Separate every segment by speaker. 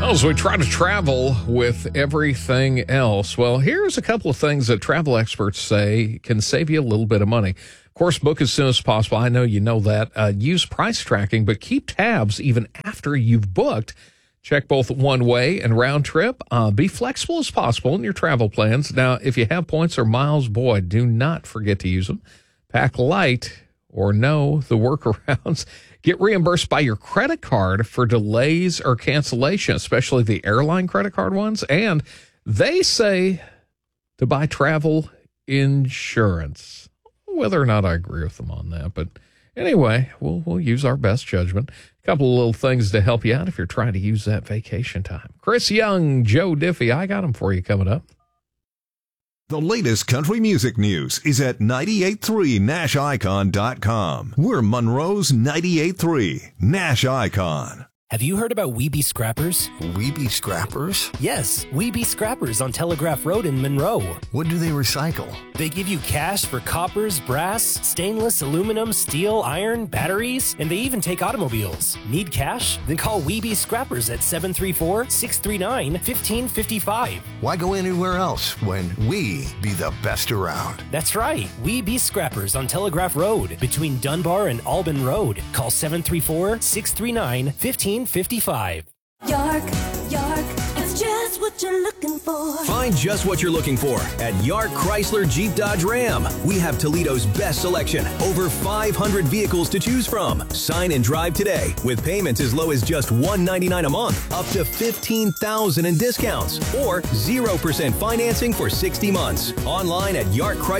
Speaker 1: As we try to travel with everything else, well, here's a couple of things that travel experts say can save you a little bit of money. Of course, book as soon as possible. I know you know that. Use price tracking, but keep tabs even after you've booked. Check both one-way and round trip. Be flexible as possible in your travel plans. Now, if you have points or miles, boy, do not forget to use them. Pack light or know the workarounds. Get reimbursed by your credit card for delays or cancellation, especially the airline credit card ones. And they say to buy travel insurance. Whether or not I agree with them on that. But anyway, we'll use our best judgment. A couple of little things to help you out if you're trying to use that vacation time. Chris Young, Joe Diffie, I got them for you coming up.
Speaker 2: The latest country music news is at 983nashicon.com. We're Monroe's 98.3 Nash Icon.
Speaker 3: Have you heard about Weeby Scrappers?
Speaker 4: Weeby Scrappers?
Speaker 3: Yes, Weeby Scrappers on Telegraph Road in Monroe.
Speaker 4: What do they recycle?
Speaker 3: They give you cash for coppers, brass, stainless, aluminum, steel, iron, batteries, and they even take automobiles. Need cash? Then call Weeby Scrappers at 734-639-1555.
Speaker 4: Why go anywhere else when we be the best around?
Speaker 3: That's right. Weeby Scrappers on Telegraph Road between Dunbar and Albin Road. Call 734-639-1555.
Speaker 5: York, it's just what you're looking for.
Speaker 6: Find just what you're looking for at Yark Chrysler Jeep Dodge Ram. We have Toledo's best selection, over 500 vehicles to choose from. Sign and drive today with payments as low as just $199 a month, up to $15,000 in discounts, or 0% financing for 60 months. Online at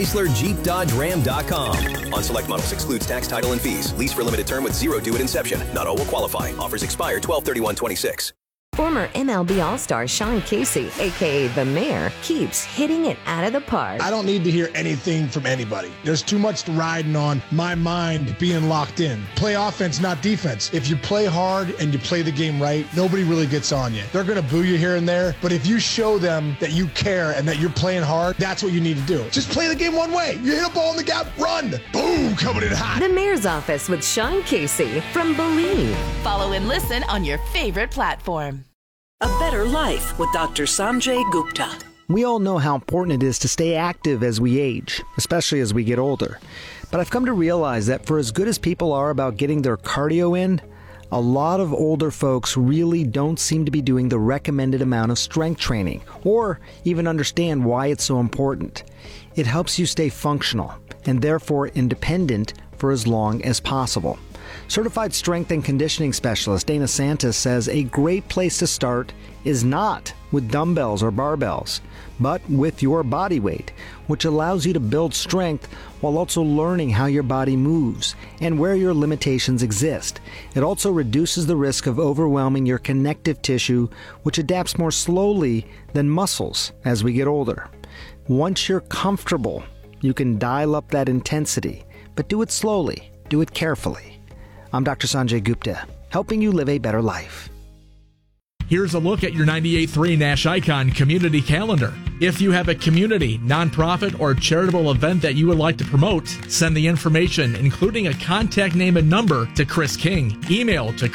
Speaker 6: YarkChryslerJeepDodgeRam.com. On select models excludes tax, title, and fees. Lease for limited term with zero due at inception. Not all will qualify. Offers expire 12/31/26.
Speaker 7: Former MLB All-Star Sean Casey, a.k.a. The Mayor, keeps hitting it out of the park.
Speaker 8: I don't need to hear anything from anybody. There's too much riding on my mind being locked in. Play offense, not defense. If you play hard and you play the game right, nobody really gets on you. They're going to boo you here and there, but if you show them that you care and that you're playing hard, that's what you need to do. Just play the game one way. You hit a ball in the gap, run. Boom, coming in hot.
Speaker 7: The Mayor's Office with Sean Casey from Believe.
Speaker 5: Follow and listen on your favorite platform.
Speaker 9: A Better Life with Dr. Sanjay Gupta.
Speaker 10: We all know how important it is to stay active as we age, especially as we get older. But I've come to realize that for as good as people are about getting their cardio in, a lot of older folks really don't seem to be doing the recommended amount of strength training, or even understand why it's so important. It helps you stay functional, and therefore independent for as long as possible. Certified strength and conditioning specialist Dana Santos says a great place to start is not with dumbbells or barbells, but with your body weight, which allows you to build strength while also learning how your body moves and where your limitations exist. It also reduces the risk of overwhelming your connective tissue, which adapts more slowly than muscles as we get older. Once you're comfortable, you can dial up that intensity, but do it slowly, do it carefully. I'm Dr. Sanjay Gupta, helping you live a better life.
Speaker 11: Here's a look at your 98.3 Nash Icon community calendar. If you have a community, nonprofit, or charitable event that you would like to promote, send the information, including a contact name and number, to Chris King. Email to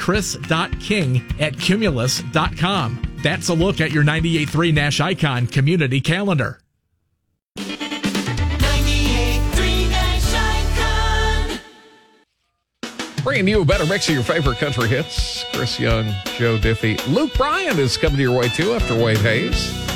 Speaker 11: chris.king@cumulus.com. That's a look at your 98.3 Nash Icon community calendar.
Speaker 1: Bringing you a better mix of your favorite country hits. Chris Young, Joe Diffie. Luke Bryan is coming to your way, too, after Wade Hayes.